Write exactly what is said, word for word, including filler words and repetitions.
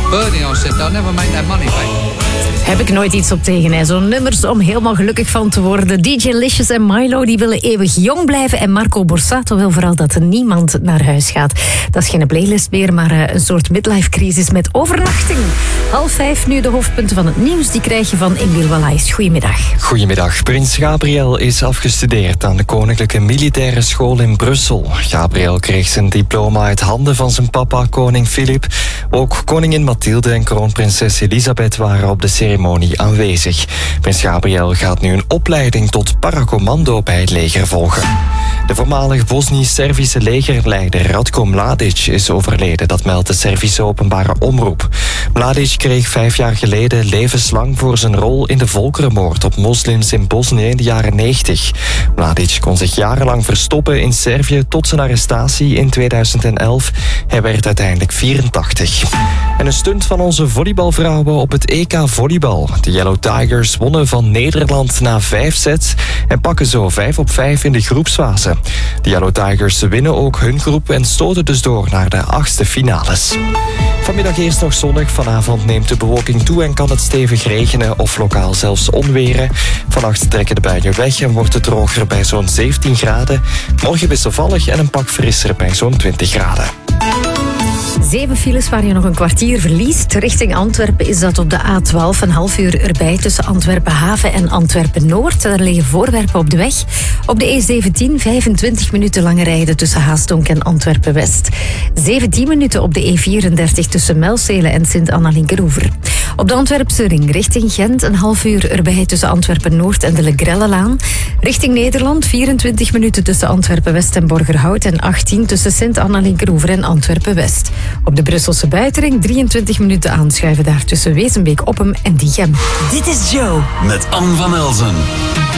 birding on set, they'll never make that money back. Heb ik nooit iets op tegen, hè. Zo'n nummers om helemaal gelukkig van te worden. D J Licious en Milo die willen eeuwig jong blijven. En Marco Borsato wil vooral dat er niemand naar huis gaat. Dat is geen playlist meer, maar een soort midlife-crisis met overnachting. Half vijf, nu de hoofdpunten van het nieuws. Die krijg je van Emiel Wallace. Goedemiddag. Goedemiddag. Prins Gabriel is afgestudeerd aan de Koninklijke Militaire School in Brussel. Gabriel kreeg zijn diploma uit handen van zijn papa, koning Filip. Ook koningin Mathilde en kroonprinses Elisabeth waren op de ceremonie aanwezig. Prins Gabriel gaat nu een opleiding tot paracommando bij het leger volgen. De voormalig Bosnisch-Servische legerleider Ratko Mladic is overleden. Dat meldt de Servische openbare omroep. Mladic kreeg vijf jaar geleden levenslang voor zijn rol in de volkerenmoord op moslims in Bosnië in de jaren negentig. Mladic kon zich jarenlang verstoppen in Servië tot zijn arrestatie in tweeduizend elf. Hij werd uiteindelijk vierentachtig. En een stunt van onze volleybalvrouwen op het E K volleybal. De Yellow Tigers wonnen van Nederland na vijf sets en pakken zo vijf op vijf in de groepsfase. De Yellow Tigers winnen ook hun groep en stoten dus door naar de achtste finales. Vanmiddag eerst nog zonnig. Vanavond neemt de bewolking toe en kan het stevig regenen of lokaal zelfs onweren. Vannacht trekken de buien weg en wordt het droger bij zo'n zeventien graden. Morgen wisselvallig en een pak frisser bij zo'n twintig graden. Zeven files waar je nog een kwartier verliest. Richting Antwerpen is dat op de A twaalf een half uur erbij tussen Antwerpen Haven en Antwerpen Noord. Daar liggen voorwerpen op de weg. Op de E zeventien vijfentwintig minuten lange rijden tussen Haastonk en Antwerpen West. zeventien minuten op de E vierendertig tussen Melcelen en Sint-Anna-Linkeroever. Op de Antwerpse ring richting Gent een half uur erbij tussen Antwerpen Noord en de Legrellelaan. Richting Nederland vierentwintig minuten tussen Antwerpen West en Borgerhout en achttien tussen Sint-Anna-Linkeroever en Antwerpen West. Op de Brusselse buitenring drieëntwintig minuten aanschuiven daar tussen Wezenbeek, Oppem en Diegem. Dit is Joe met Anne van Elzen.